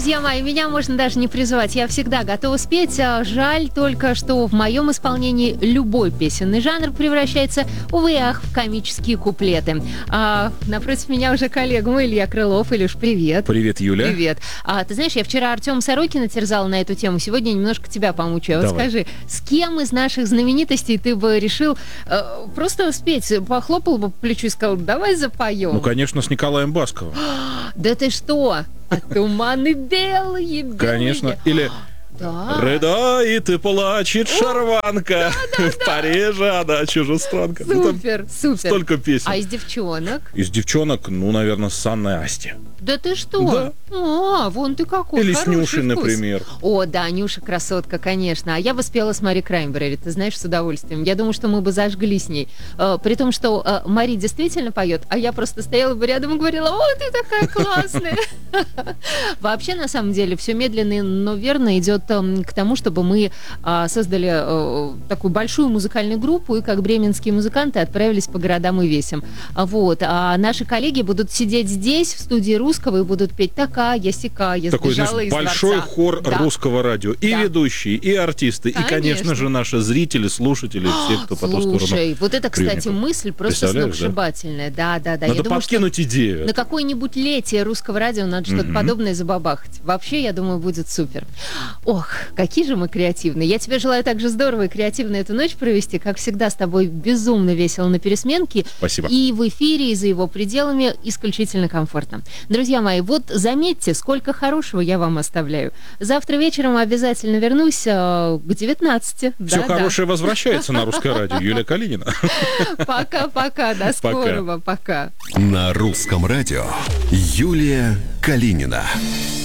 Друзья мои, меня можно даже не призывать. Я всегда готова спеть. Жаль только, что в моем исполнении любой песенный жанр превращается, увы и ах, в комические куплеты. Напротив меня уже коллега мой Илья Крылов. Илюш, привет. Привет, Юля. Привет. Ты знаешь, я вчера Артема Сорокина терзала на эту тему. Сегодня немножко тебя помучаю. Вот скажи, с кем из наших знаменитостей ты бы решил просто спеть? Похлопал бы по плечу и сказал, давай запоем. Ну, конечно, с Николаем Басковым. Да ты что? А туманы белые. Конечно. Или... Да. Рыдает и плачет шарванка. В Париже она чужестранка. Супер, супер. Столько песен. А из девчонок? Из девчонок, наверное, с Анной Асти. Да ты что? Да. Вон ты какой. Или с Нюшей, например. О, да, Нюша красотка, конечно. А я бы спела с Мари Краймбрери, ты знаешь, с удовольствием. Я думаю, что мы бы зажгли с ней. При том, что Мари действительно поет, а я просто стояла бы рядом и говорила, о, ты такая классная. Вообще, на самом деле, все медленно, но верно идет к тому, чтобы мы создали такую большую музыкальную группу и как бременские музыканты отправились по городам и весям. Вот. А наши коллеги будут сидеть здесь, в студии русского, и будут петь такая, сякая, я такой, сбежала из дворца. Большой хор русского радио. И ведущие, и артисты, и, конечно же, наши зрители, слушатели, все, кто по ту сторону. Слушай, вот это, кстати, мысль просто сногсшибательная. Да? Надо подкинуть идею. На какое-нибудь летие русского радио надо что-то подобное забабахать. Вообще, я думаю, будет супер. Ох, какие же мы креативные. Я тебе желаю также здорово и креативно эту ночь провести. Как всегда, с тобой безумно весело на пересменке. Спасибо. И в эфире, и за его пределами исключительно комфортно. Друзья мои, вот заметьте, сколько хорошего я вам оставляю. Завтра вечером обязательно вернусь к 19. Все хорошее возвращается на Русское радио. Юлия Калинина. Пока-пока, до скорого, пока. На Русском радио Юлия Калинина.